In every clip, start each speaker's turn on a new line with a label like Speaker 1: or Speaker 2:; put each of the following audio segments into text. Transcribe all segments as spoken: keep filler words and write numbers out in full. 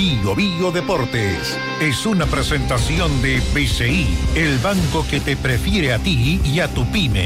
Speaker 1: Bio Bio Deportes es una presentación de B C I, el banco que te prefiere a ti y a tu pyme.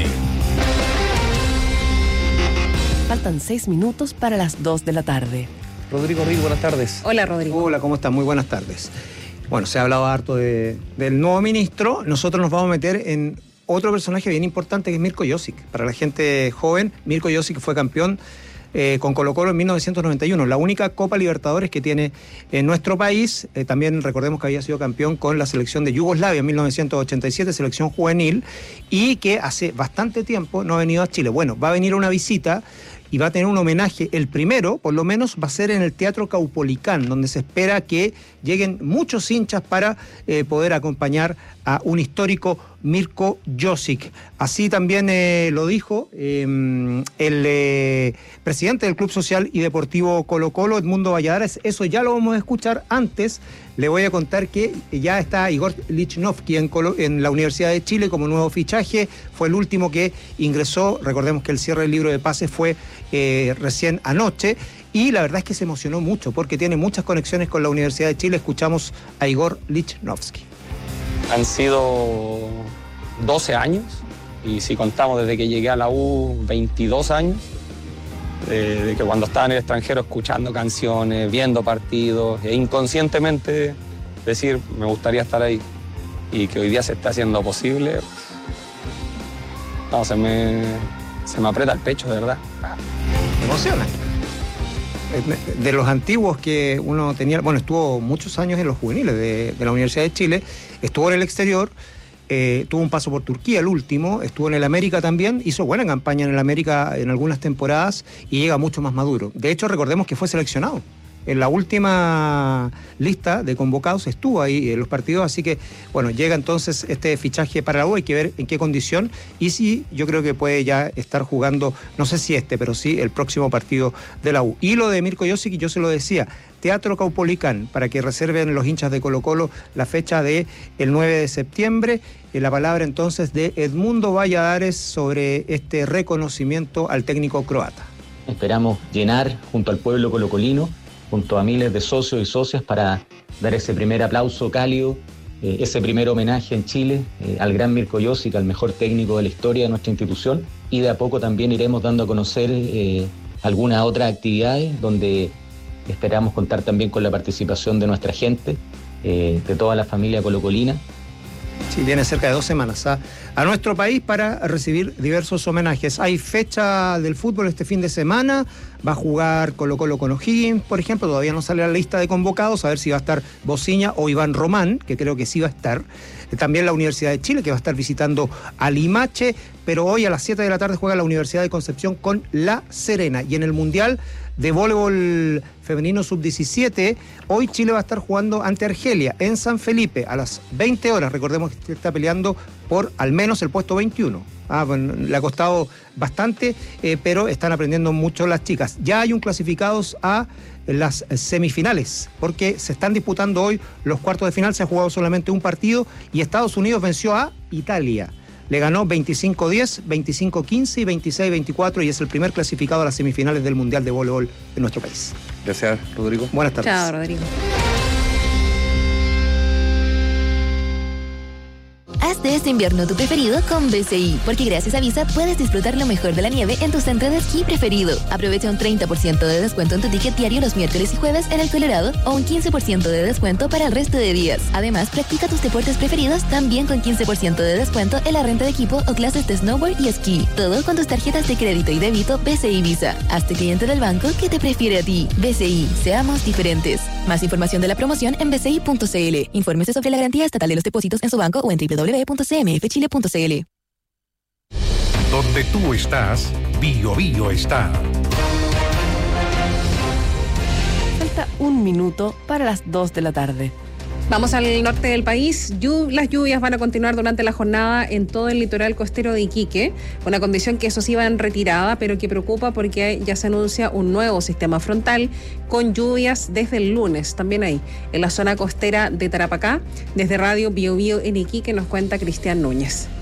Speaker 2: Faltan seis minutos para las dos de la tarde.
Speaker 3: Rodrigo Riz, buenas tardes.
Speaker 4: Hola, Rodrigo.
Speaker 3: Hola, ¿cómo están? Muy buenas tardes. Bueno, se ha hablado harto de, del nuevo ministro. Nosotros nos vamos a meter en otro personaje bien importante, que es Mirko Josic. Para la gente joven, Mirko Josic fue campeón eh, con Colo-Colo en mil novecientos noventa y uno, la única Copa Libertadores que tiene en nuestro país. Eh, también recordemos que había sido campeón con la selección de Yugoslavia en mil novecientos ochenta y siete, selección juvenil, y que hace bastante tiempo no ha venido a Chile. Bueno, va a venir a una visita y va a tener un homenaje. El primero, por lo menos, va a ser en el Teatro Caupolicán, donde se espera que lleguen muchos hinchas para eh, poder acompañar a un histórico Mirko Josic. Así también eh, lo dijo eh, el eh, presidente del Club Social y Deportivo Colo-Colo, Edmundo Valladares. Eso ya lo vamos a escuchar. Antes le voy a contar que ya está Igor Lichnowsky en, Colo- en la Universidad de Chile como nuevo fichaje. Fue el último que ingresó. Recordemos que el cierre del libro de pases fue eh, recién anoche. Y la verdad es que se emocionó mucho porque tiene muchas conexiones con la Universidad de Chile. Escuchamos a Igor Lichnowsky.
Speaker 5: Han sido doce años, y si contamos desde que llegué a la U, veintidós años, de, de que cuando estaba en el extranjero escuchando canciones, viendo partidos, e inconscientemente decir, me gustaría estar ahí, y que hoy día se está haciendo posible, no, se me, se me aprieta el pecho, de verdad.
Speaker 3: Me emociona. De los antiguos que uno tenía, bueno, estuvo muchos años en los juveniles de, de la Universidad de Chile, estuvo en el exterior, eh, tuvo un paso por Turquía, el último, estuvo en el América también, hizo buena campaña en el América en algunas temporadas y llega mucho más maduro. De hecho, recordemos que fue seleccionado. En la última lista de convocados estuvo ahí en los partidos, así que, bueno, llega entonces este fichaje para la U, hay que ver en qué condición, y sí, yo creo que puede ya estar jugando, no sé si este, pero sí el próximo partido de la U. Y lo de Mirko Josic, yo se lo decía, Teatro Caupolicán, para que reserven los hinchas de Colo-Colo la fecha del nueve de septiembre, en la palabra entonces de Edmundo Valladares sobre este reconocimiento al técnico croata.
Speaker 6: Esperamos llenar junto al pueblo colocolino, junto a miles de socios y socias, para dar ese primer aplauso cálido, eh, ese primer homenaje en Chile eh, al gran Mirko Josic, al mejor técnico de la historia de nuestra institución, y de a poco también iremos dando a conocer eh, algunas otras actividades donde esperamos contar también con la participación de nuestra gente, eh, de toda la familia colocolina.
Speaker 3: Sí, viene cerca de dos semanas a, a nuestro país para recibir diversos homenajes. Hay fecha del fútbol este fin de semana, va a jugar Colo-Colo con O'Higgins, por ejemplo, todavía no sale la lista de convocados, a ver si va a estar Bociña o Iván Román, que creo que sí va a estar. También la Universidad de Chile, que va a estar visitando a Limache, pero hoy a las siete de la tarde juega la Universidad de Concepción con La Serena. Y en el Mundial de voleibol femenino sub diecisiete, hoy Chile va a estar jugando ante Argelia en San Felipe a las veinte horas. Recordemos que está peleando por al menos el puesto veintiuno. Ah, bueno, le ha costado bastante, eh, pero están aprendiendo mucho las chicas. Ya hay un clasificados a las semifinales, porque se están disputando hoy los cuartos de final. Se ha jugado solamente un partido y Estados Unidos venció a Italia. Le ganó veinticinco diez, veinticinco quince y veintiséis veinticuatro, y es el primer clasificado a las semifinales del Mundial de Voleibol en nuestro país. Gracias, Rodrigo. Buenas tardes.
Speaker 4: Chao, Rodrigo.
Speaker 7: Haz de este invierno tu preferido con B C I, porque gracias a Visa puedes disfrutar lo mejor de la nieve en tu centro de esquí preferido. Aprovecha un treinta por ciento de descuento en tu ticket diario los miércoles y jueves en el Colorado, o un quince por ciento de descuento para el resto de días. Además, practica tus deportes preferidos también con quince por ciento de descuento en la renta de equipo o clases de snowboard y esquí. Todo con tus tarjetas de crédito y débito B C I Visa. Hazte cliente del banco que te prefiere a ti. B C I, seamos diferentes. Más información de la promoción en b c i punto c l. Infórmese sobre la garantía estatal de los depósitos en su banco o en doble u doble u doble u punto c m f chile punto c l.
Speaker 1: Donde tú estás, Bio Bio está.
Speaker 2: Falta un minuto para las dos de la tarde.
Speaker 4: Vamos al norte del país. Llu- las lluvias van a continuar durante la jornada en todo el litoral costero de Iquique, una condición que eso sí va en retirada, pero que preocupa porque ya se anuncia un nuevo sistema frontal con lluvias desde el lunes, también ahí, en la zona costera de Tarapacá. Desde Radio Bio Bio en Iquique nos cuenta Cristian Núñez.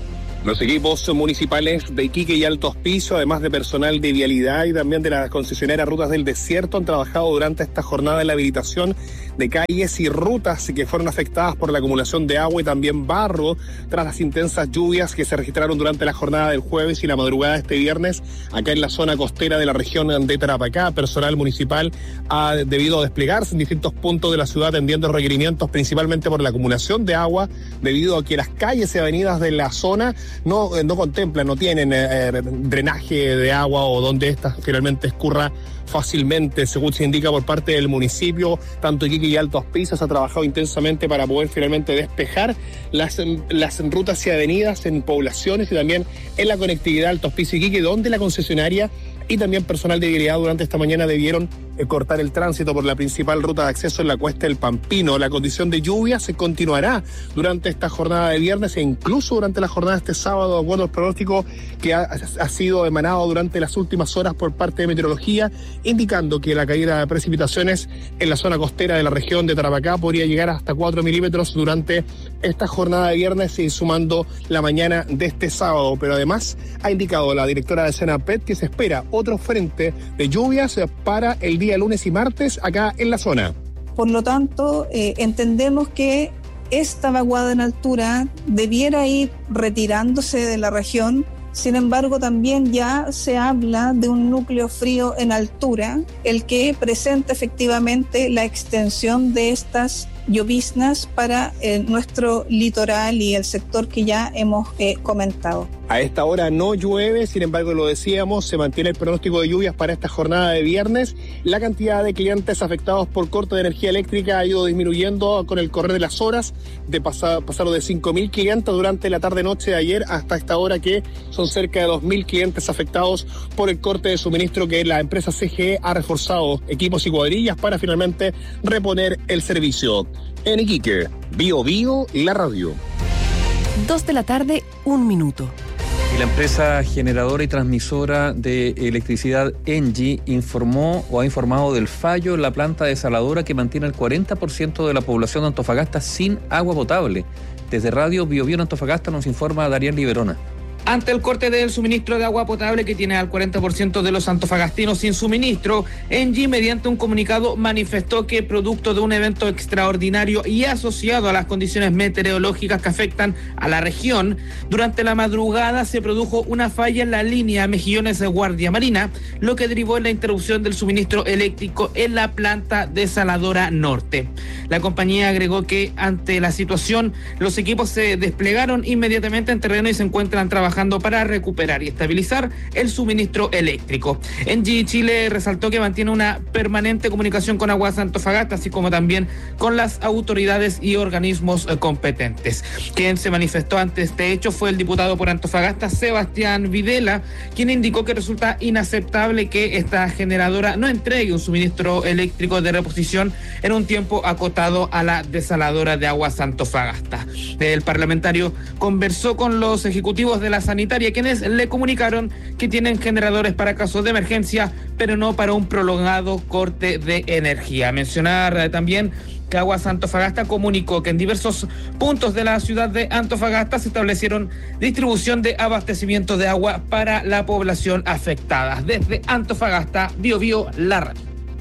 Speaker 8: Los equipos municipales de Iquique y Alto Hospicio, además de personal de vialidad y también de la concesionaria Rutas del Desierto, han trabajado durante esta jornada en la habilitación de calles y rutas que fueron afectadas por la acumulación de agua y también barro tras las intensas lluvias que se registraron durante la jornada del jueves y la madrugada de este viernes acá en la zona costera de la región de Tarapacá. Personal municipal ha debido desplegarse en distintos puntos de la ciudad atendiendo requerimientos principalmente por la acumulación de agua debido a que las calles y avenidas de la zona no, no contemplan, no tienen eh, drenaje de agua o donde ésta finalmente escurra fácilmente, según se indica por parte del municipio. Tanto Iquique y Alto Hospicio se ha trabajado intensamente para poder finalmente despejar las, las rutas y avenidas en poblaciones y también en la conectividad Alto Hospicio y Iquique, donde la concesionaria y también personal de vialidad durante esta mañana debieron eh, cortar el tránsito por la principal ruta de acceso en la Cuesta del Pampino. La condición de lluvia se continuará durante esta jornada de viernes e incluso durante la jornada de este sábado, de acuerdo al pronóstico que ha, ha sido emanado durante las últimas horas por parte de Meteorología, indicando que la caída de precipitaciones en la zona costera de la región de Tarapacá podría llegar hasta cuatro milímetros durante esta jornada de viernes y sumando la mañana de este sábado. Pero además ha indicado la directora de Senapet que se espera otro frente de lluvias para el día lunes y martes acá en la zona.
Speaker 9: Por lo tanto, eh, entendemos que esta vaguada en altura debiera ir retirándose de la región. Sin embargo, también ya se habla de un núcleo frío en altura, el que presenta efectivamente la extensión de estas lloviznas para eh, nuestro litoral y el sector que ya hemos eh, comentado.
Speaker 8: A esta hora no llueve, sin embargo, lo decíamos, se mantiene el pronóstico de lluvias para esta jornada de viernes. La cantidad de clientes afectados por corte de energía eléctrica ha ido disminuyendo con el correr de las horas, de pasar, pasaron de cinco mil clientes durante la tarde-noche de ayer hasta esta hora, que son cerca de dos mil clientes afectados por el corte de suministro que la empresa C G E ha reforzado equipos y cuadrillas para finalmente reponer el servicio. En Iquique, Bio Bio, la radio.
Speaker 2: Dos de la tarde, un minuto.
Speaker 10: Y la empresa generadora y transmisora de electricidad Engie informó o ha informado del fallo en la planta desaladora que mantiene el cuarenta por ciento de la población de Antofagasta sin agua potable. Desde Radio Bio Bio Antofagasta nos informa Darían Liberona.
Speaker 11: Ante el corte del suministro de agua potable que tiene al cuarenta por ciento de los antofagastinos sin suministro, Engie, mediante un comunicado, manifestó que producto de un evento extraordinario y asociado a las condiciones meteorológicas que afectan a la región, durante la madrugada se produjo una falla en la línea Mejillones de Guardia Marina, lo que derivó en la interrupción del suministro eléctrico en la planta desaladora norte. La compañía agregó que ante la situación, los equipos se desplegaron inmediatamente en terreno y se encuentran trabajando para recuperar y estabilizar el suministro eléctrico. Engie Chile resaltó que mantiene una permanente comunicación con Aguas Antofagasta, así como también con las autoridades y organismos competentes. Quien se manifestó ante este hecho fue el diputado por Antofagasta, Sebastián Videla, quien indicó que resulta inaceptable que esta generadora no entregue un suministro eléctrico de reposición en un tiempo acotado a la desaladora de Aguas Antofagasta. El parlamentario conversó con los ejecutivos de la sanitaria, quienes le comunicaron que tienen generadores para casos de emergencia, pero no para un prolongado corte de energía. Mencionar eh, también que Aguas Antofagasta comunicó que en diversos puntos de la ciudad de Antofagasta se establecieron distribución de abastecimiento de agua para la población afectada. Desde Antofagasta, Bio Bio, la radio.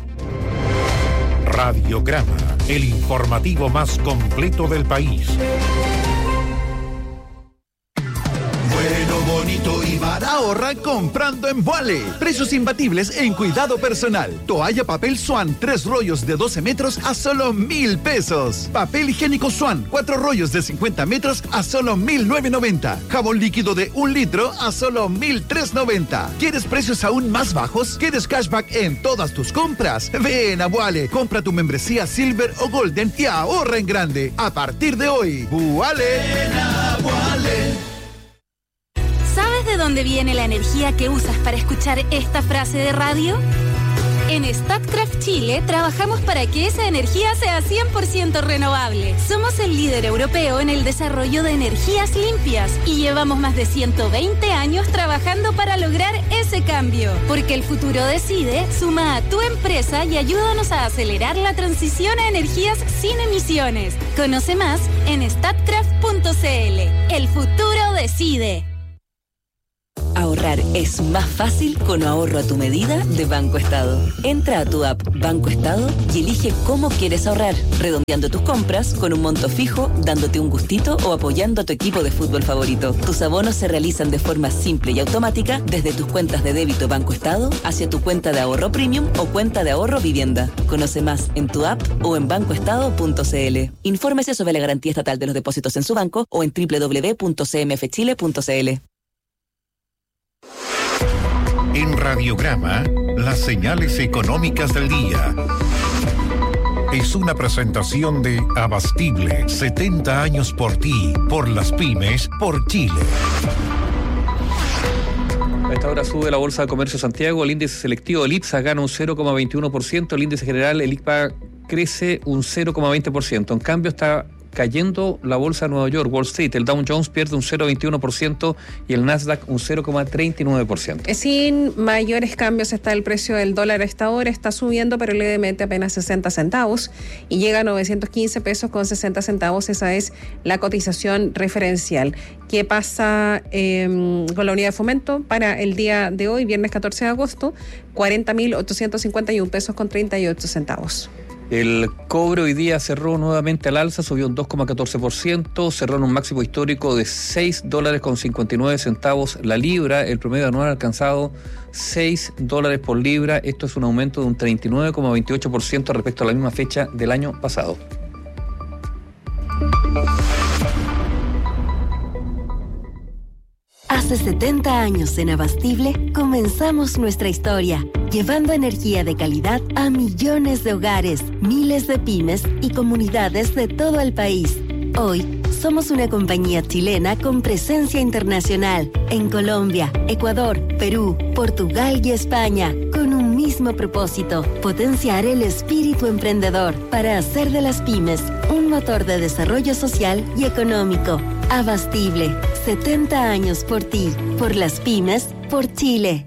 Speaker 1: Radiograma, el informativo más completo del país.
Speaker 12: Bueno, bonito y barato. Ahorra comprando en Vuale. Precios imbatibles en cuidado personal. Toalla papel Swan, tres rollos de doce metros a solo mil pesos. Papel higiénico Swan, cuatro rollos de cincuenta metros a solo mil novecientos noventa. Jabón líquido de un litro a solo mil trescientos noventa. ¿Quieres precios aún más bajos? ¿Quieres cashback en todas tus compras? Ven a Vuale, compra tu membresía Silver o Golden y ahorra en grande. A partir de hoy, Vuale. Ven a Vuale.
Speaker 13: ¿Sabes de dónde viene la energía que usas para escuchar esta frase de radio? En Statkraft Chile trabajamos para que esa energía sea cien por ciento renovable. Somos el líder europeo en el desarrollo de energías limpias y llevamos más de ciento veinte años trabajando para lograr ese cambio. Porque el futuro decide, suma a tu empresa y ayúdanos a acelerar la transición a energías sin emisiones. Conoce más en statkraft punto c l. El futuro decide.
Speaker 14: Ahorrar es más fácil con ahorro a tu medida de Banco Estado. Entra a tu app Banco Estado y elige cómo quieres ahorrar, redondeando tus compras con un monto fijo, dándote un gustito o apoyando a tu equipo de fútbol favorito. Tus abonos se realizan de forma simple y automática desde tus cuentas de débito Banco Estado hacia tu cuenta de ahorro premium o cuenta de ahorro vivienda. Conoce más en tu app o en bancoestado punto c l. Infórmese sobre la garantía estatal de los depósitos en su banco o en doble u doble u doble u punto c m f chile punto c l.
Speaker 1: En Radiograma, las señales económicas del día. Es una presentación de Abastible, setenta años por ti, por las pymes, por Chile.
Speaker 10: A esta hora sube la Bolsa de Comercio de Santiago, el índice selectivo del I P S A gana un cero coma veintiuno por ciento, el índice general, el I C P A, crece un cero coma veinte por ciento. En cambio está cayendo la bolsa de Nueva York, Wall Street. El Dow Jones pierde un cero coma veintiuno por ciento y el Nasdaq un cero coma treinta y nueve por ciento.
Speaker 4: Sin mayores cambios está el precio del dólar a esta hora, está subiendo pero levemente apenas sesenta centavos y llega a novecientos quince pesos con sesenta centavos. Esa es la cotización referencial. ¿Qué pasa eh, con la unidad de fomento para el día de hoy, viernes catorce de agosto? cuarenta mil ochocientos cincuenta y un pesos con treinta y ocho centavos.
Speaker 10: El cobre hoy día cerró nuevamente al alza, subió un dos coma catorce por ciento, cerró en un máximo histórico de seis dólares con cincuenta y nueve centavos la libra. El promedio anual ha alcanzado seis dólares por libra. Esto es un aumento de un treinta y nueve coma veintiocho por ciento respecto a la misma fecha del año pasado.
Speaker 15: Hace setenta años en Abastible comenzamos nuestra historia, llevando energía de calidad a millones de hogares, miles de pymes y comunidades de todo el país. Hoy somos una compañía chilena con presencia internacional en Colombia, Ecuador, Perú, Portugal y España, con un mismo propósito: potenciar el espíritu emprendedor para hacer de las pymes un motor de desarrollo social y económico. Abastible, setenta años por ti, por las pymes, por Chile.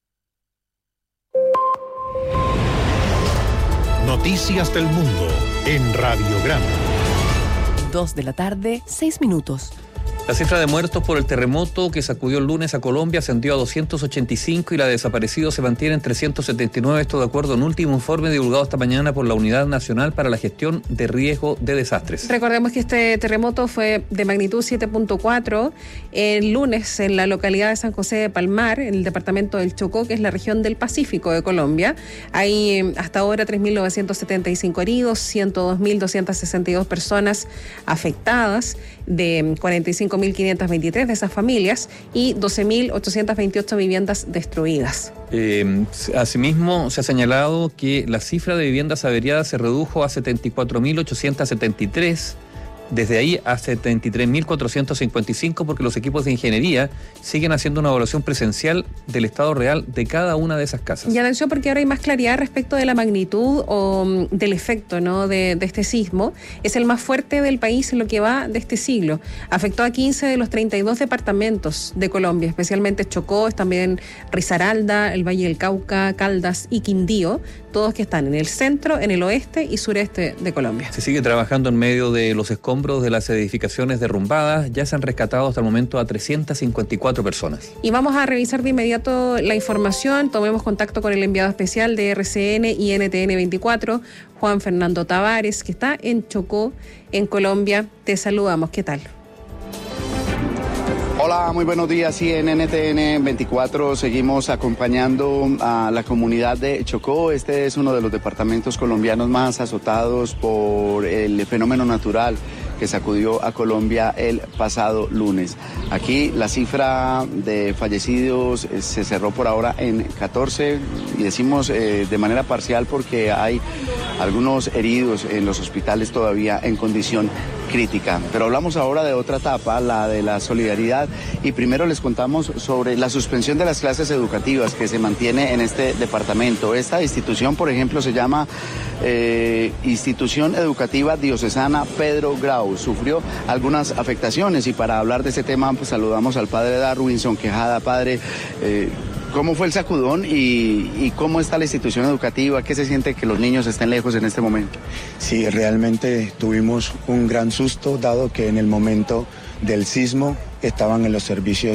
Speaker 1: Noticias del mundo en Radiograma.
Speaker 2: Dos de la tarde, seis minutos.
Speaker 10: La cifra de muertos por el terremoto que sacudió el lunes a Colombia ascendió a doscientos ochenta y cinco y la de desaparecidos se mantiene en trescientos setenta y nueve, esto de acuerdo a un último informe divulgado esta mañana por la Unidad Nacional para la Gestión de Riesgo de Desastres.
Speaker 4: Recordemos que este terremoto fue de magnitud siete punto cuatro el lunes en la localidad de San José de Palmar, en el departamento del Chocó, que es la región del Pacífico de Colombia. Hay hasta ahora tres mil novecientos setenta y cinco heridos, ciento dos mil doscientas sesenta y dos personas afectadas, de cuarenta y cinco mil quinientas veintitrés de esas familias y doce mil ochocientas veintiocho viviendas destruidas.
Speaker 10: Eh, asimismo, se ha señalado que la cifra de viviendas averiadas se redujo a setenta y cuatro mil ochocientos setenta y tres, desde ahí a setenta y tres mil cuatrocientos cincuenta y cinco, porque los equipos de ingeniería siguen haciendo una evaluación presencial del estado real de cada una de esas casas.
Speaker 4: Y atención, porque ahora hay más claridad respecto de la magnitud o um, del efecto, ¿no?, de, de este sismo. Es el más fuerte del país en lo que va de este siglo. Afectó a quince de los treinta y dos departamentos de Colombia, especialmente Chocó, también Risaralda, el Valle del Cauca, Caldas y Quindío, todos que están en el centro, en el oeste y sureste de Colombia.
Speaker 10: Se sigue trabajando en medio de los escombros de las edificaciones derrumbadas. Ya se han rescatado hasta el momento a trescientas cincuenta y cuatro personas.
Speaker 4: Y vamos a revisar de inmediato la información. Tomemos contacto con el enviado especial de R C N y N T N veinticuatro, Juan Fernando Tavares, que está en Chocó, en Colombia. Te saludamos. ¿Qué tal?
Speaker 16: Hola, muy buenos días. Sí, en N T N veinticuatro seguimos acompañando a la comunidad de Chocó. Este es uno de los departamentos colombianos más azotados por el fenómeno natural que sacudió a Colombia el pasado lunes. Aquí la cifra de fallecidos se cerró por ahora en catorce, y decimos eh, de manera parcial porque hay algunos heridos en los hospitales todavía en condición crítica. Pero hablamos ahora de otra etapa, la de la solidaridad, y primero les contamos sobre la suspensión de las clases educativas que se mantiene en este departamento. Esta institución, por ejemplo, se llama eh, Institución Educativa Diocesana Pedro Grau. Sufrió algunas afectaciones, y para hablar de este tema pues saludamos al padre Darwinson Quejada. Padre, eh, ¿cómo fue el sacudón y, y cómo está la institución educativa? ¿Qué se siente que los niños estén lejos en este momento?
Speaker 17: Sí, realmente tuvimos un gran susto, dado que en el momento del sismo estaban en los servicios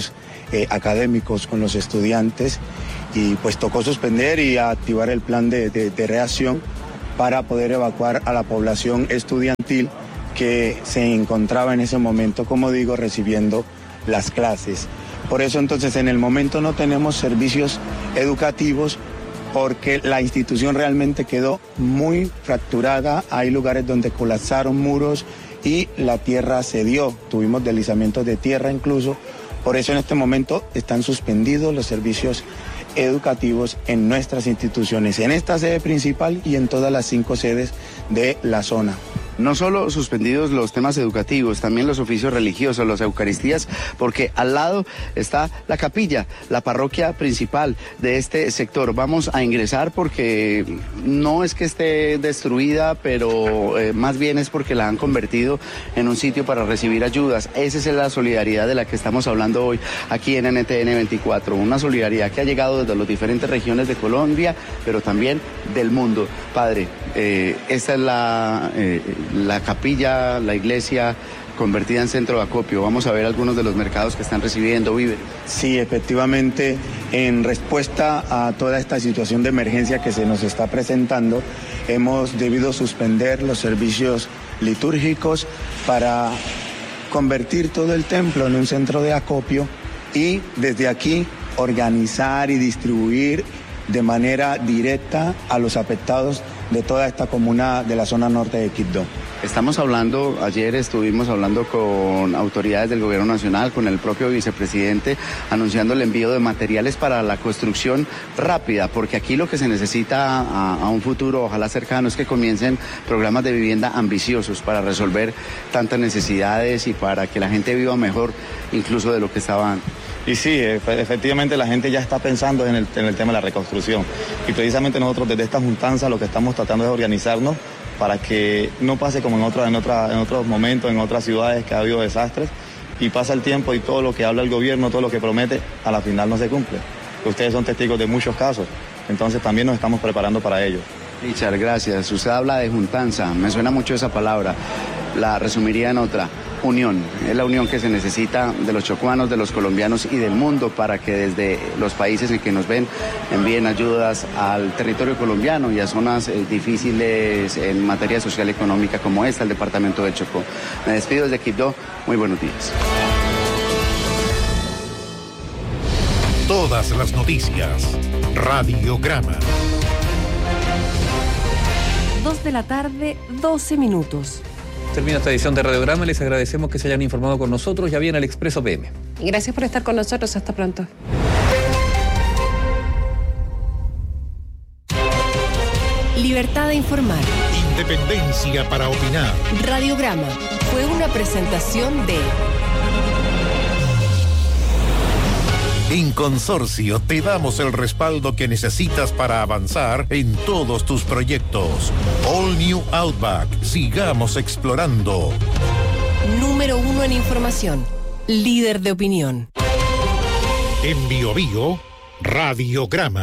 Speaker 17: eh, académicos con los estudiantes y pues tocó suspender y activar el plan de, de, de reacción para poder evacuar a la población estudiantil que se encontraba en ese momento, como digo, recibiendo las clases. Por eso entonces en el momento no tenemos servicios educativos porque la institución realmente quedó muy fracturada, hay lugares donde colapsaron muros y la tierra cedió, tuvimos deslizamientos de tierra incluso, por eso en este momento están suspendidos los servicios educativos en nuestras instituciones, en esta sede principal y en todas las cinco sedes de la zona.
Speaker 16: No solo suspendidos los temas educativos, también los oficios religiosos, las eucaristías, porque al lado está la capilla, la parroquia principal de este sector. Vamos a ingresar porque no es que esté destruida, pero eh, más bien es porque la han convertido en un sitio para recibir ayudas. Esa es la solidaridad de la que estamos hablando hoy aquí en N T N veinticuatro. Una solidaridad que ha llegado desde las diferentes regiones de Colombia, pero también del mundo. Padre, eh, esta es la... Eh, la capilla, la iglesia convertida en centro de acopio. Vamos a ver algunos de los mercados que están recibiendo víveres.
Speaker 17: Sí, efectivamente, en respuesta a toda esta situación de emergencia que se nos está presentando, hemos debido suspender los servicios litúrgicos para convertir todo el templo en un centro de acopio y desde aquí organizar y distribuir de manera directa a los afectados de toda esta comuna de la zona norte de Quibdó.
Speaker 16: Estamos hablando, ayer estuvimos hablando con autoridades del gobierno nacional, con el propio vicepresidente, anunciando el envío de materiales para la construcción rápida, porque aquí lo que se necesita a, a un futuro, ojalá cercano, es que comiencen programas de vivienda ambiciosos para resolver tantas necesidades y para que la gente viva mejor, incluso de lo que estaba antes.
Speaker 18: Y sí, efectivamente la gente ya está pensando en el, en el tema de la reconstrucción. Y precisamente nosotros desde esta juntanza lo que estamos tratando es organizarnos para que no pase como en, otra, en, otra, en otros momentos, en otras ciudades que ha habido desastres, y pasa el tiempo y todo lo que habla el gobierno, todo lo que promete, a la final no se cumple. Ustedes son testigos de muchos casos, entonces también nos estamos preparando para ello.
Speaker 16: Richard, gracias. Usted habla de juntanza, me suena mucho esa palabra. La resumiría en otra. Unión, es la unión que se necesita de los chocuanos, de los colombianos y del mundo para que desde los países en que nos ven envíen ayudas al territorio colombiano y a zonas eh, difíciles en materia social y económica como esta, el departamento del Chocó. Me despido desde Quibdó, muy buenos días.
Speaker 1: Todas las noticias, Radiograma.
Speaker 2: Dos de la tarde, doce minutos.
Speaker 10: Termina esta edición de Radiograma. Les agradecemos que se hayan informado con nosotros. Ya viene el Expreso P M.
Speaker 4: Y gracias por estar con nosotros. Hasta pronto.
Speaker 2: Libertad de informar.
Speaker 1: Independencia para opinar.
Speaker 2: Radiograma fue una presentación de...
Speaker 1: En Consorcio te damos el respaldo que necesitas para avanzar en todos tus proyectos. All New Outback. Sigamos explorando.
Speaker 2: Número uno en información. Líder de opinión.
Speaker 1: En Bio Bio, Radiograma.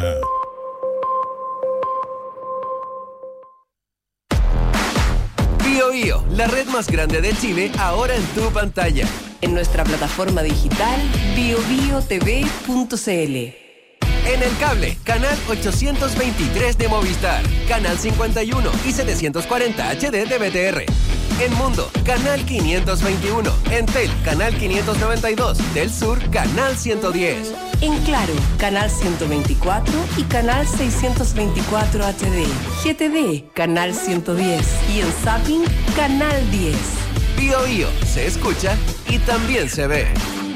Speaker 19: Bio Bio, la red más grande de Chile, ahora en tu pantalla.
Speaker 2: En nuestra plataforma digital bio bio t v punto c l.
Speaker 19: En el cable, canal ochocientos veintitrés de Movistar, canal cincuenta y uno y setecientos cuarenta H D de B T R. En Mundo, canal quinientos veintiuno. En Tel, canal quinientos noventa y dos. Del Sur, canal ciento diez.
Speaker 2: En Claro, canal ciento veinticuatro y canal seiscientos veinticuatro H D. G T D, canal ciento diez. Y en Zapping, canal diez.
Speaker 19: Bio Bio, se escucha y también se ve.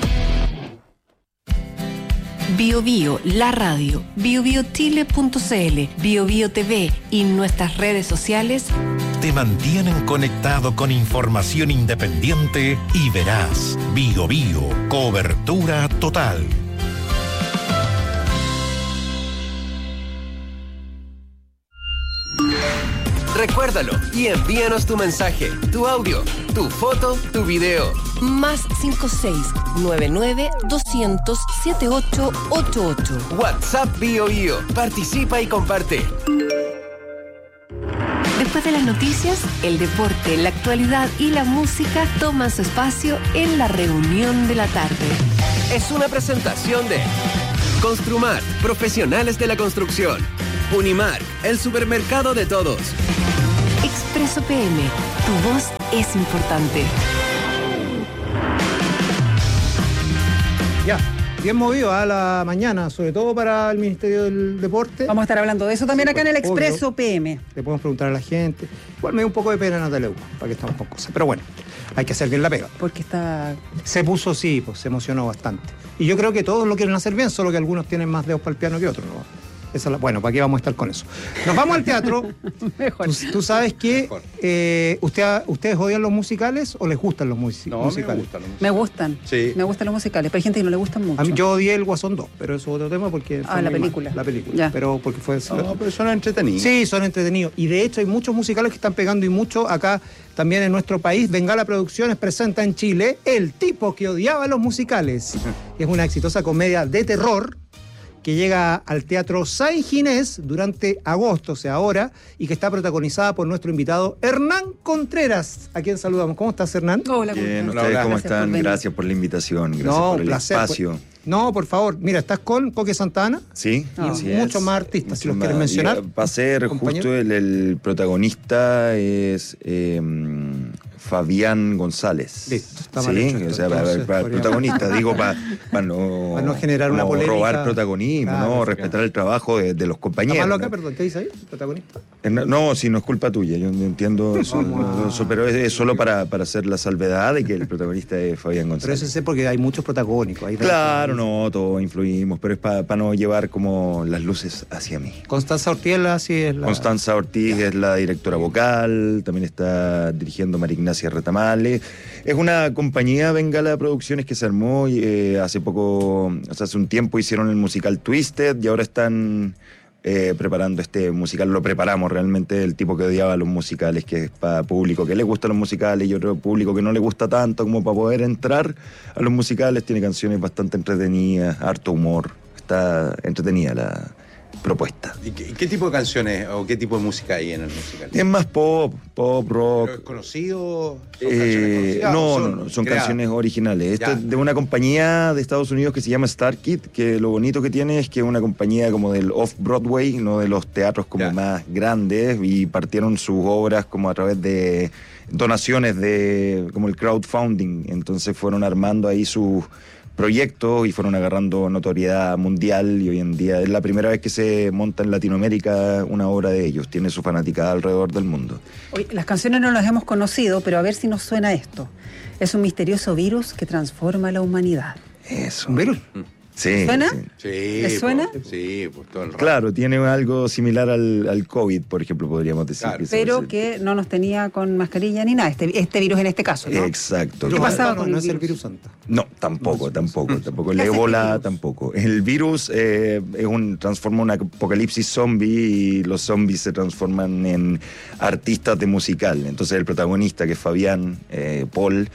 Speaker 2: Bio Bio, la radio, bio bio chile punto c l, Bio Bio T V y nuestras redes sociales
Speaker 1: te mantienen conectado con información independiente y veraz. Bio Bio, cobertura total.
Speaker 19: Recuérdalo y envíanos tu mensaje, tu audio, tu foto, tu video.
Speaker 2: Más cinco seis nueve nueve doscientos setenta y ocho ochenta y ocho.
Speaker 19: WhatsApp Bio Bio. Participa y comparte.
Speaker 2: Después de las noticias, el deporte, la actualidad y la música toman su espacio en la reunión de la tarde.
Speaker 19: es una presentación de Construmar, profesionales de la construcción. Unimark, el supermercado de todos.
Speaker 2: Expreso P M, tu voz es importante.
Speaker 3: Ya, bien movido a la mañana, sobre todo para el Ministerio del Deporte.
Speaker 20: Vamos a estar hablando de eso también
Speaker 3: Sí,
Speaker 20: acá en el
Speaker 3: pues,
Speaker 20: Expreso
Speaker 3: obvio.
Speaker 20: P M.
Speaker 3: Le podemos preguntar a la gente. Igual me dio un poco de pena Natalia Hugo, para que estamos con cosas. Pero bueno, hay que hacer bien la pega.
Speaker 20: Porque está...
Speaker 3: Se puso, sí, pues se emocionó bastante. Y yo creo que todos lo quieren hacer bien, solo que algunos tienen más dedos para el piano que otros, ¿no? Esa es la... Bueno, ¿para qué vamos a estar con eso? Nos vamos al teatro.
Speaker 20: Mejor.
Speaker 3: Tú, tú sabes que eh, usted, ¿ustedes odian los musicales o les gustan los mus-
Speaker 21: No,
Speaker 3: musicales?
Speaker 21: me gustan los musicales.
Speaker 20: Me gustan.
Speaker 21: Sí.
Speaker 20: Me gustan los musicales, pero hay gente que no le gustan mucho.
Speaker 3: A mí, yo odié el Guasón dos, pero eso es otro tema porque...
Speaker 20: Ah,
Speaker 3: fue
Speaker 20: la
Speaker 3: muy
Speaker 20: película.
Speaker 3: mal, la película.
Speaker 20: Ya.
Speaker 3: Pero porque fue...
Speaker 21: No, pero son entretenidos.
Speaker 3: Sí, son entretenidos. Y de hecho hay muchos musicales que están pegando y mucho acá también en nuestro país. Bengala Producciones presenta en Chile El tipo que odiaba los musicales. Es una exitosa comedia de terror que llega al Teatro San Ginés durante agosto, o sea, ahora, y que está protagonizada por nuestro invitado Hernán Contreras, a quien saludamos. ¿Cómo estás, Hernán?
Speaker 20: Hola,
Speaker 21: Bien,
Speaker 20: hola.
Speaker 21: ¿ustedes
Speaker 20: Hola.
Speaker 21: cómo
Speaker 20: Gracias
Speaker 21: están?
Speaker 20: por venir.
Speaker 21: Gracias por la invitación, gracias
Speaker 3: No,
Speaker 21: por
Speaker 3: un
Speaker 21: el
Speaker 3: placer.
Speaker 21: espacio.
Speaker 3: Pues. No, por favor. Mira, estás con Coque Santana.
Speaker 21: Sí,
Speaker 3: Y
Speaker 21: así
Speaker 3: muchos
Speaker 21: es.
Speaker 3: más artistas, si
Speaker 21: Muchos
Speaker 3: los quieren
Speaker 21: más.
Speaker 3: mencionar.
Speaker 21: Y va a ser
Speaker 3: compañero.
Speaker 21: justo el, el protagonista es eh, Fabián González.
Speaker 3: Listo, está
Speaker 21: sí,
Speaker 3: mal hecho esto,
Speaker 21: o sea, para,
Speaker 3: entonces,
Speaker 21: para el
Speaker 3: podríamos-
Speaker 21: protagonista, digo, para, para no,
Speaker 3: Para no generar una
Speaker 21: no
Speaker 3: polémica.
Speaker 21: robar protagonismo,
Speaker 3: Claro,
Speaker 21: no
Speaker 3: sí,
Speaker 21: respetar el trabajo de, de los
Speaker 3: ¿Está
Speaker 21: compañeros.
Speaker 3: malo acá?
Speaker 21: ¿no?
Speaker 3: Perdón, ¿qué dice ahí? ¿Protagonista?
Speaker 21: Eh, No, no, si no es culpa tuya, yo entiendo eso, eso, pero es, es solo para, para hacer la salvedad de que el protagonista es Fabián
Speaker 3: Pero
Speaker 21: González.
Speaker 3: eso sé porque hay muchos protagónicos. Hay
Speaker 21: Claro, no, todos influimos, pero es para no llevar como las luces hacia mí.
Speaker 3: Constanza Ortiz, la- sí es la...
Speaker 21: Constanza Ortiz es la directora vocal, también está dirigiendo María Ignacia Retamale. Es una compañía Bengala Producciones que se armó y, eh, hace poco, o sea, hace un tiempo hicieron el musical Twisted y ahora están eh, preparando este musical. Lo preparamos realmente, el tipo que odiaba los musicales, que es para público que le gustan los musicales y otro público que no le gusta tanto como para poder entrar a los musicales. Tiene canciones bastante entretenidas, harto humor. Está entretenida la propuesta. ¿Y qué, qué tipo de canciones o qué tipo de música hay en el musical? Es más pop, pop, rock. ¿Es conocido? ¿Son Eh, canciones conocidas no, o no, no, son creadas? canciones originales. Esto Ya.
Speaker 3: Ah.
Speaker 21: es de una compañía de Estados Unidos que se llama Starkid, que lo bonito que tiene es que es una compañía como del off-Broadway, no de los teatros como Ya. más grandes, y partieron sus obras como a través de donaciones de como el crowdfunding. Entonces fueron armando ahí sus proyectos y fueron agarrando notoriedad mundial, y hoy en día es la primera vez que se monta en Latinoamérica una obra de ellos. Tiene su fanaticada alrededor del mundo.
Speaker 20: Oye, las canciones no las hemos conocido, pero a ver si nos suena esto. Es un misterioso virus que transforma a la humanidad.
Speaker 21: Es un virus. Sí.
Speaker 20: ¿Suena?
Speaker 21: sí. Sí,
Speaker 20: ¿Les suena?
Speaker 21: pues, sí, pues todo el rato. Claro, tiene algo similar al, al COVID, por ejemplo, podríamos decir. Claro. que se
Speaker 20: Pero
Speaker 21: parece.
Speaker 20: que no nos tenía con mascarilla ni nada, este, este virus en este caso, ¿no?
Speaker 21: Exacto.
Speaker 20: ¿Qué pasaba
Speaker 3: no,
Speaker 20: con
Speaker 3: no
Speaker 20: el
Speaker 3: es el
Speaker 20: virus?
Speaker 3: virus Santa.
Speaker 21: No, tampoco, tampoco, tampoco. El
Speaker 20: ¿Qué hace este
Speaker 21: ébola
Speaker 20: virus?
Speaker 21: tampoco. El virus eh, es un, transforma un apocalipsis zombie y los zombies se transforman en artistas de musical. Entonces el protagonista, que es Fabián, eh, Paul,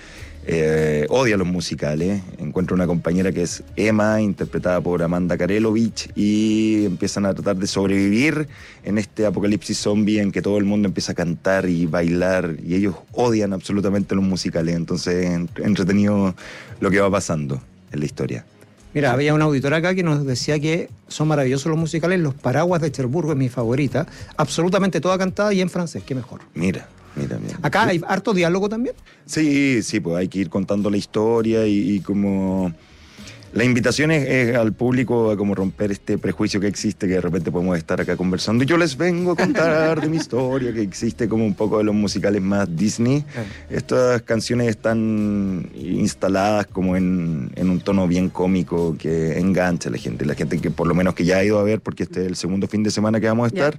Speaker 21: eh, odia los musicales. Encuentra una compañera que es Emma, interpretada por Amanda Karelovich, y empiezan a tratar de sobrevivir en este apocalipsis zombie en que todo el mundo empieza a cantar y bailar, y ellos odian absolutamente los musicales. Entonces es entretenido lo que va pasando en la historia.
Speaker 3: Mira, había una auditora acá que nos decía que son maravillosos los musicales. Los Paraguas de Cherburgo es mi favorita. Absolutamente toda cantada y en francés, qué mejor.
Speaker 21: Mira, mira, mira.
Speaker 3: Acá hay harto diálogo también.
Speaker 21: Sí, sí, pues hay que ir contando la historia y, y como... La invitación es, es al público a como romper este prejuicio que existe, que de repente podemos estar acá conversando y yo les vengo a contar de mi historia, que existe como un poco de los musicales más Disney. Estas canciones están instaladas como en, en un tono bien cómico que engancha a la gente. La gente que por lo menos que ya ha ido a ver, porque este es el segundo fin de semana que vamos a estar,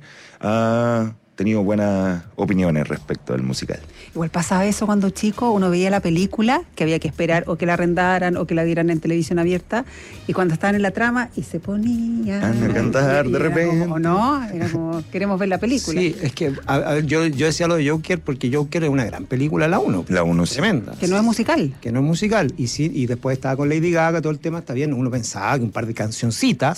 Speaker 21: ha tenido buenas opiniones respecto al musical.
Speaker 20: Igual pasaba eso cuando chico, uno veía la película, que había que esperar o que la arrendaran o que la dieran en televisión abierta, y cuando estaban en la trama y se ponían
Speaker 21: a cantar
Speaker 20: y
Speaker 21: de
Speaker 20: era
Speaker 21: repente.
Speaker 20: como, ¿o no? Era como, queremos ver la película.
Speaker 3: Sí, es que a, a ver, yo, yo decía lo de Joker porque Joker es una gran película, la uno.
Speaker 21: La uno, sí.
Speaker 3: Tremenda.
Speaker 20: Que no es musical.
Speaker 3: Que no es musical. Y sí, y después estaba con Lady Gaga, todo el tema está bien. Uno pensaba que un par de cancioncitas,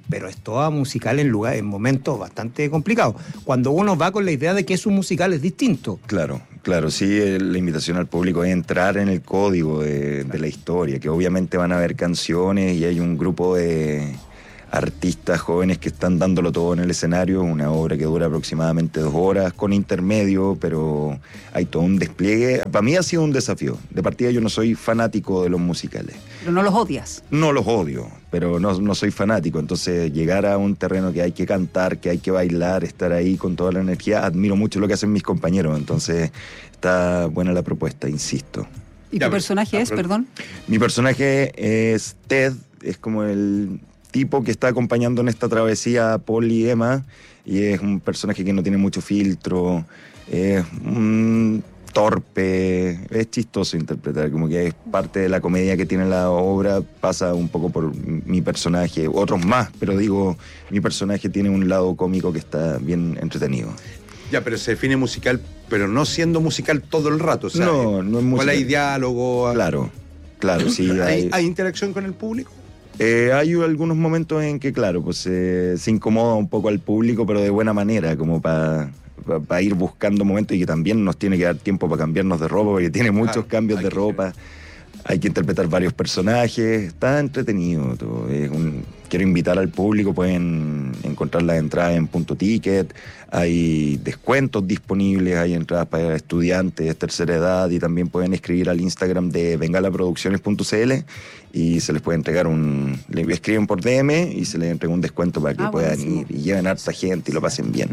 Speaker 3: pero es toda musical en lugar, en momentos bastante complicados. Cuando uno va con la idea de que es un musical es distinto.
Speaker 21: Claro, claro, sí, la invitación al público es entrar en el código de, de la historia, que obviamente van a haber canciones y hay un grupo de artistas jóvenes que están dándolo todo en el escenario, una obra que dura aproximadamente dos horas, con intermedio, pero hay todo un despliegue. Para mí ha sido un desafío. De partida yo no soy fanático de los musicales.
Speaker 20: Pero no los odias.
Speaker 21: No los odio, pero no, no soy fanático. Entonces llegar a un terreno que hay que cantar, que hay que bailar, estar ahí con toda la energía, admiro mucho lo que hacen mis compañeros. Entonces está buena la propuesta, insisto.
Speaker 20: ¿Y tu personaje es, perdón?
Speaker 21: Mi personaje es Ted, es como el tipo que está acompañando en esta travesía a Paul y Emma, y es un personaje que no tiene mucho filtro, es un torpe, es chistoso interpretar, como que es parte de la comedia que tiene la obra, pasa un poco por mi personaje, otros más, pero digo, mi personaje tiene un lado cómico que está bien entretenido.
Speaker 5: Ya, pero se define musical, pero no siendo musical todo el rato, o sea,
Speaker 21: no, no es musical.
Speaker 5: ¿Cuál hay diálogo?
Speaker 21: Claro, claro, sí.
Speaker 5: ¿Hay,
Speaker 21: hay,
Speaker 5: ¿Hay interacción con el público?
Speaker 21: Eh, hay algunos momentos en que, claro, pues eh, se incomoda un poco al público, pero de buena manera, como para pa, pa ir buscando momentos, y que también nos tiene que dar tiempo para cambiarnos de ropa, porque tiene muchos ah, cambios de ropa. Hay que interpretar varios personajes, está entretenido todo. Es un, quiero invitar al público, pueden encontrar las entradas en Punto Ticket, hay descuentos disponibles, hay entradas para estudiantes, tercera edad, y también pueden escribir al Instagram de bengalaproducciones punto c l y se les puede entregar un... Le escriben por D M y se les entrega un descuento para que ah, puedan buenísimo. ir y lleven a harta gente y lo pasen bien.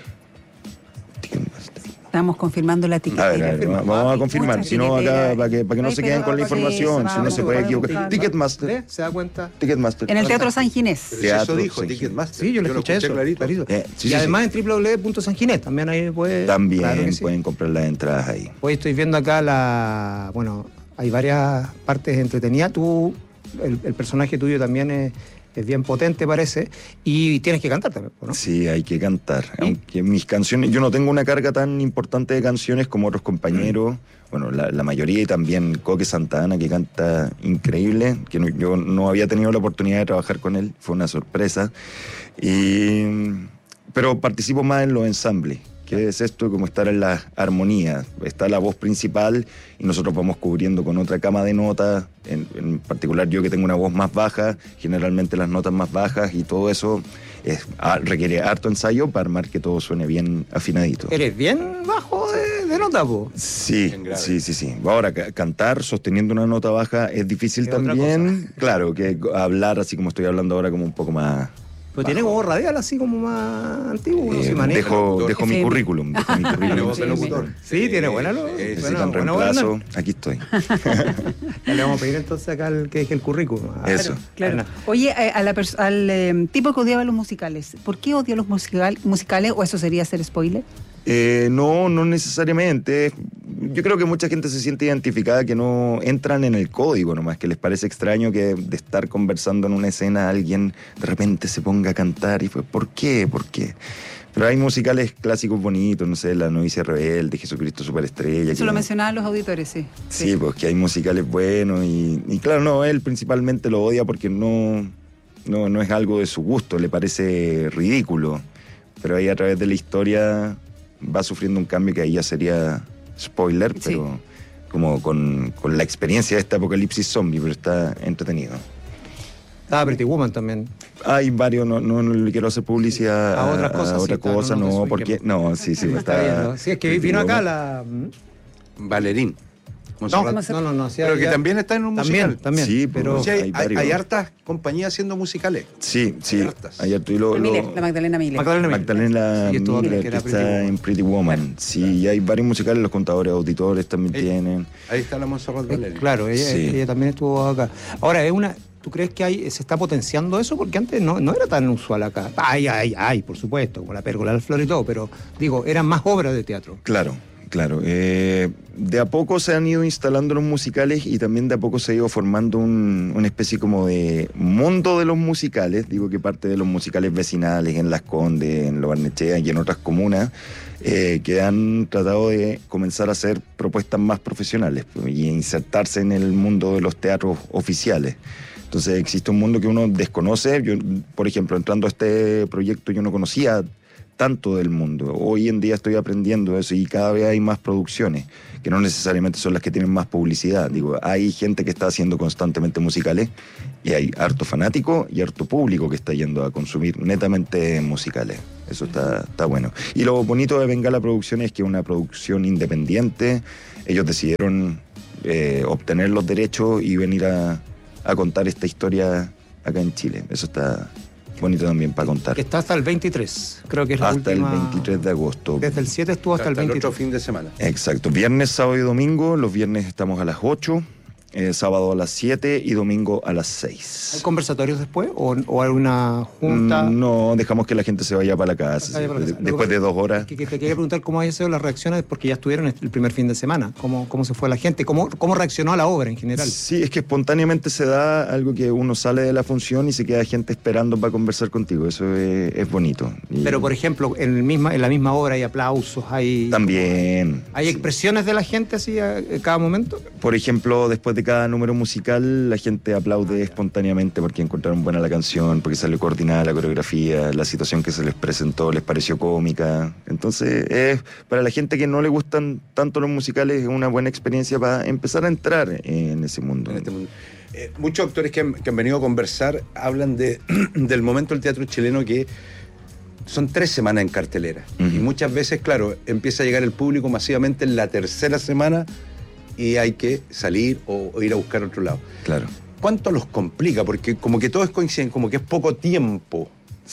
Speaker 20: Estamos confirmando la etiqueta.
Speaker 21: A ver, a ver, vamos a confirmar, si no acá, para que, para que no se queden con la información, si no se puede equivocar. Ticketmaster.
Speaker 3: ¿Se da cuenta?
Speaker 21: Ticketmaster.
Speaker 20: En el Teatro San Ginés.
Speaker 5: Eso dijo, Ticketmaster.
Speaker 3: Sí, yo lo escuché eso. Clarito.
Speaker 21: Eh, sí,
Speaker 3: y
Speaker 21: sí,
Speaker 3: además
Speaker 21: sí.
Speaker 3: en doble u doble u doble u punto san ginés también ahí puede...
Speaker 21: También
Speaker 3: claro
Speaker 21: pueden
Speaker 3: sí.
Speaker 21: comprar las entradas ahí.
Speaker 3: Hoy estoy viendo acá la... Bueno, hay varias partes entretenidas. Tú, el, el personaje tuyo también es... es bien potente, parece, y tienes que cantar también, ¿no?
Speaker 21: Sí, hay que cantar. ¿Sí? Aunque mis canciones, yo no tengo una carga tan importante de canciones como otros compañeros, mm. bueno, la, la mayoría, y también Coque Santana, que canta increíble, que no, yo no había tenido la oportunidad de trabajar con él, fue una sorpresa, y, pero participo más en los ensambles, que es esto, como estar en la armonía. Está la voz principal y nosotros vamos cubriendo con otra cama de notas, en, en particular yo que tengo una voz más baja, generalmente las notas más bajas, y todo eso es, a, requiere harto ensayo para armar que todo suene bien afinadito.
Speaker 3: ¿Eres bien bajo de, de nota, po?
Speaker 21: Sí, sí, sí, sí. Ahora, ca- cantar sosteniendo una nota baja es difícil también. Claro, que hablar así como estoy hablando ahora, como un poco más...
Speaker 3: Pero tiene como radial así como más antiguo, no
Speaker 21: eh,
Speaker 3: se maneja.
Speaker 21: Dejo, dejo mi currículum. Dejo mi currículum.
Speaker 3: Sí, locutor. Sí, tiene buena lo.
Speaker 21: Eh,
Speaker 3: bueno,
Speaker 21: necesitan reemplazo, bueno, aquí estoy.
Speaker 3: Le vamos a pedir entonces acá al que deje el currículum.
Speaker 21: Eso.
Speaker 20: Claro. claro. Oye, a la pers- al eh, tipo que odiaba los musicales, ¿por qué odia los musical- musicales? ¿O eso sería hacer spoiler?
Speaker 21: Eh, no, no necesariamente. Yo creo que mucha gente se siente identificada, que no entran en el código nomás, que les parece extraño que de estar conversando en una escena alguien de repente se ponga a cantar y pues, ¿por qué? ¿Por qué? Pero hay musicales clásicos bonitos, no sé, La novicia rebelde, Jesucristo Superestrella.
Speaker 20: Eso
Speaker 21: que,
Speaker 20: lo mencionaban los auditores, sí.
Speaker 21: Sí, sí, pues que hay musicales buenos y, y claro, no, él principalmente lo odia porque no, no, no es algo de su gusto, le parece ridículo. Pero ahí a través de la historia va sufriendo un cambio que ahí ya sería spoiler, pero sí. como con, con la experiencia de este apocalipsis zombie, pero está entretenido.
Speaker 3: Ah, Pretty Woman también.
Speaker 21: Hay varios, no, no, no le quiero hacer publicidad a, a otras cosas, a otra sí, cosa, está, no, no, no porque no, sí, sí,
Speaker 3: está, está viendo. Sí, es que vino acá la
Speaker 5: Valerín.
Speaker 3: No, no, no, no, sí,
Speaker 5: pero que ya, también está en un musical.
Speaker 3: También, también.
Speaker 21: Sí,
Speaker 5: pero sí, hay, hay, hay hartas compañías haciendo musicales.
Speaker 21: Sí, sí. Hay hartas. Hay harto, y lo,
Speaker 20: Miller,
Speaker 21: lo,
Speaker 20: la Magdalena Miller.
Speaker 21: Magdalena, Magdalena sí, Miller, Miller, que, que está en Pretty Woman. Sí, y hay varios musicales, los contadores auditores también
Speaker 5: ahí,
Speaker 21: tienen.
Speaker 5: Ahí está la Montserrat Valeria.
Speaker 3: Claro, ella, sí. ella también estuvo acá. Ahora, es una... ¿Tú crees que hay, se está potenciando eso? Porque antes no, no era tan usual acá. Ay, ay, ay, por supuesto, como la pérgola del flor y todo, pero digo, eran más obras de teatro.
Speaker 21: Claro. Claro, eh, de a poco se han ido instalando los musicales y también de a poco se ha ido formando un, una especie como de mundo de los musicales, digo que parte de los musicales vecinales en Las Condes, en Lo Barnechea y en otras comunas, eh, que han tratado de comenzar a hacer propuestas más profesionales pues, y insertarse en el mundo de los teatros oficiales. Entonces existe un mundo que uno desconoce. Yo, por ejemplo, entrando a este proyecto yo no conocía tanto del mundo. Hoy en día estoy aprendiendo eso y cada vez hay más producciones, que no necesariamente son las que tienen más publicidad. Digo, hay gente que está haciendo constantemente musicales y hay harto fanático y harto público que está yendo a consumir netamente musicales. Eso está, está bueno. Y lo bonito de Bengala Producciones es que es una producción independiente. Ellos decidieron eh, obtener los derechos y venir a, a contar esta historia acá en Chile. Eso está bonito también para contar.
Speaker 3: Que está hasta el veintitrés, creo que es la
Speaker 21: hasta
Speaker 3: última...
Speaker 21: el veintitrés de agosto.
Speaker 3: Desde el siete estuvo hasta, hasta el veintitrés.
Speaker 5: El otro fin de semana.
Speaker 21: Exacto. Viernes, sábado y domingo. Los viernes estamos a las ocho, eh, sábado a las siete y domingo a las seis.
Speaker 3: ¿Hay conversatorios después o, o hay una junta?
Speaker 21: Mm, no, dejamos que la gente se vaya para la casa.
Speaker 3: Vaya para la casa.
Speaker 21: De, después de dos horas.
Speaker 3: Que, que te quería preguntar cómo han sido las reacciones, porque ya estuvieron el primer fin de semana. ¿Cómo, cómo se fue la gente? ¿Cómo, cómo reaccionó a la obra en general?
Speaker 21: Sí, es que espontáneamente se da algo que uno sale de la función y se queda gente esperando para conversar contigo. Eso es, es bonito. Y
Speaker 3: pero, por ejemplo, en, el misma, en la misma obra hay aplausos, hay...
Speaker 21: También.
Speaker 3: ¿Hay sí. expresiones de la gente así a, a cada momento?
Speaker 21: Por ejemplo, después de cada número musical, la gente aplaude espontáneamente porque encontraron buena la canción, porque salió coordinada la coreografía, la situación que se les presentó les pareció cómica. Entonces, es, para la gente que no le gustan tanto los musicales, es una buena experiencia para empezar a entrar en ese mundo.
Speaker 5: En este mundo. Eh, muchos actores que han, que han venido a conversar hablan de, del momento del teatro chileno que son tres semanas en cartelera. Uh-huh. Y muchas veces, claro, empieza a llegar el público masivamente en la tercera semana y hay que salir o, o ir a buscar a otro lado.
Speaker 21: Claro.
Speaker 5: ¿Cuánto los complica? Porque como que todo es coincidente, como que es poco tiempo.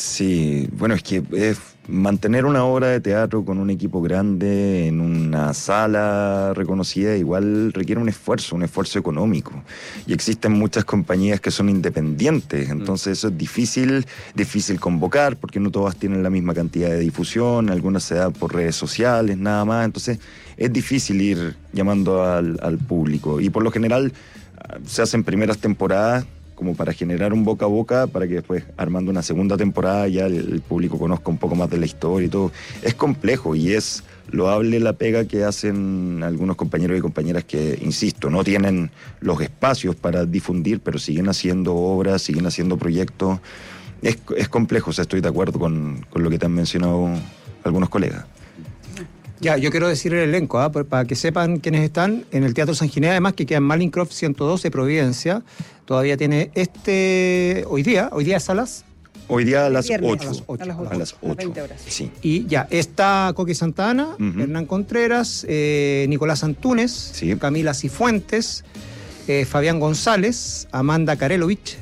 Speaker 21: Sí, bueno, es que es mantener una obra de teatro con un equipo grande en una sala reconocida igual requiere un esfuerzo, un esfuerzo económico. Y existen muchas compañías que son independientes, entonces eso es difícil, difícil convocar porque no todas tienen la misma cantidad de difusión, algunas se dan por redes sociales, nada más, entonces es difícil ir llamando al, al público. Y por lo general se hacen primeras temporadas como para generar un boca a boca, para que después, armando una segunda temporada, ya el, el público conozca un poco más de la historia y todo. Es complejo y es loable la pega que hacen algunos compañeros y compañeras que, insisto, no tienen los espacios para difundir, pero siguen haciendo obras, siguen haciendo proyectos. Es, es complejo, o sea, estoy de acuerdo con, con lo que te han mencionado algunos colegas.
Speaker 3: Ya, yo quiero decir el elenco, ¿eh? para que sepan quiénes están. En el Teatro San Ginés, además, que queda en Malincroft ciento doce, Providencia. Todavía tiene este... Hoy día, hoy día es a las...
Speaker 21: Hoy día a las
Speaker 3: Viernes,
Speaker 21: ocho.
Speaker 3: A las ocho.
Speaker 21: A las ocho. A las ocho.
Speaker 20: veinte horas.
Speaker 21: Sí.
Speaker 3: Y ya, está Coqui Santana, uh-huh. Hernán Contreras, eh, Nicolás Antunes, sí. Camila Cifuentes, eh, Fabián González, Amanda Karelovich,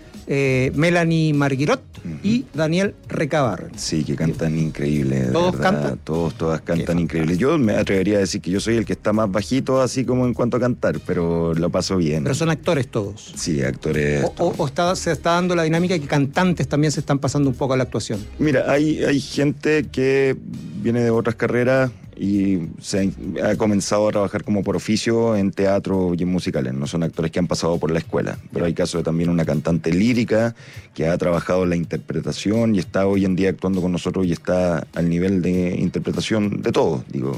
Speaker 3: eh, Melanie Marguirot, uh-huh. y Daniel Recabarren.
Speaker 21: Sí, que cantan increíble.
Speaker 3: ¿Todos
Speaker 21: verdad.
Speaker 3: cantan?
Speaker 21: Todos, todas cantan increíble. Yo me atrevería a decir que yo soy el que está más bajito, así como en cuanto a cantar, pero lo paso bien.
Speaker 3: Pero son actores todos.
Speaker 21: Sí, actores.
Speaker 3: O, o, o está, se está dando la dinámica que cantantes también se están pasando un poco a la actuación.
Speaker 21: Mira, hay, hay gente que viene de otras carreras y se ha, ha comenzado a trabajar como por oficio en teatro y en musicales. No son actores que han pasado por la escuela, pero hay casos de también una cantante lírica que ha trabajado en la interpretación y está hoy en día actuando con nosotros y está al nivel de interpretación de todo. Digo,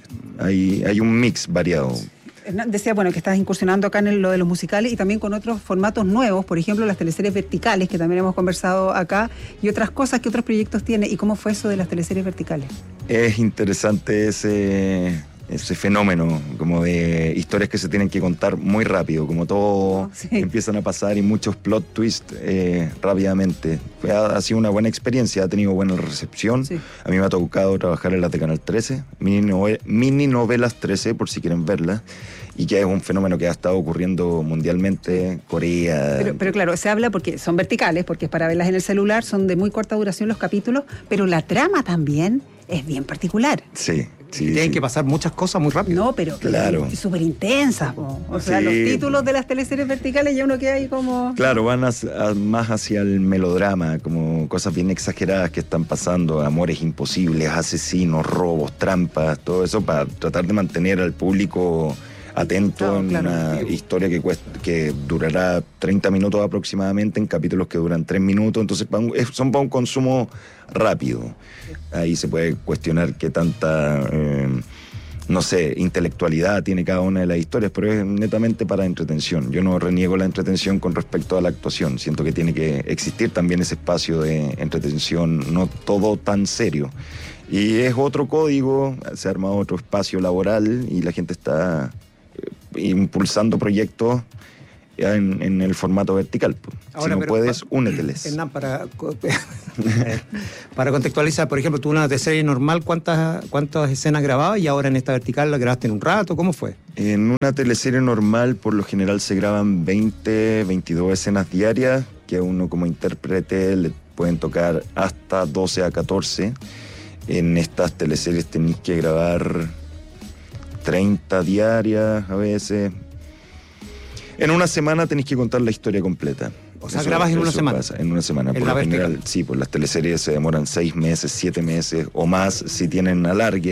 Speaker 21: hay, hay un mix variado.
Speaker 20: Decía, bueno, que estás incursionando acá en lo de los musicales y también con otros formatos nuevos, por ejemplo, las teleseries verticales, que también hemos conversado acá, y otras cosas que otros proyectos tiene. ¿Y cómo fue eso de las teleseries verticales?
Speaker 21: Es interesante ese, ese fenómeno, como de historias que se tienen que contar muy rápido, como todo sí. empiezan a pasar y muchos plot twists eh, rápidamente. Ha, ha sido una buena experiencia, ha tenido buena recepción. Sí. A mí me ha tocado trabajar en las de Canal trece, mini, nove, mini novelas trece, por si quieren verlas. Y que es un fenómeno que ha estado ocurriendo mundialmente, Corea...
Speaker 20: Pero, pero claro, se habla porque son verticales, porque es para verlas en el celular, son de muy corta duración los capítulos, pero la trama también es bien particular.
Speaker 21: Sí, sí.
Speaker 3: Tienen
Speaker 21: sí.
Speaker 3: que pasar muchas cosas muy rápido.
Speaker 20: No, pero
Speaker 21: claro.
Speaker 20: súper intensas. O sea,
Speaker 21: sí.
Speaker 20: los títulos de las teleseries verticales ya uno queda ahí como...
Speaker 21: Claro, van a, a, más hacia el melodrama, como cosas bien exageradas que están pasando, amores imposibles, asesinos, robos, trampas, todo eso para tratar de mantener al público... atento claro, en claro, una sí. historia que, cuesta, que durará treinta minutos aproximadamente, en capítulos que duran tres minutos, entonces para un, son para un consumo rápido. Ahí se puede cuestionar qué tanta eh, no sé, intelectualidad tiene cada una de las historias, pero es netamente para entretención. Yo no reniego la entretención con respecto a la actuación. Siento que tiene que existir también ese espacio de entretención, no todo tan serio. Y es otro código, se ha armado otro espacio laboral y la gente está eh, impulsando proyectos en, en el formato vertical. Ahora, si no puedes, pa, úneteles.
Speaker 3: Hernán, para, para contextualizar, por ejemplo, tú una de serie normal, ¿cuántas, ¿cuántas escenas grababas y ahora en esta vertical la grabaste en un rato? ¿Cómo fue?
Speaker 21: En una teleserie normal, por lo general, se graban veinte, veintidós escenas diarias, que a uno como intérprete le pueden tocar hasta doce a catorce. En estas teleseries tenéis que grabar treinta diarias a veces. En una semana tenéis que contar la historia completa.
Speaker 3: O sea, eso, grabas en una semana.
Speaker 21: Pasa, en una semana.
Speaker 3: En
Speaker 21: por
Speaker 3: la
Speaker 21: lo
Speaker 3: vertical.
Speaker 21: general, sí, pues las teleseries se demoran seis meses, siete meses o más si tienen alargue.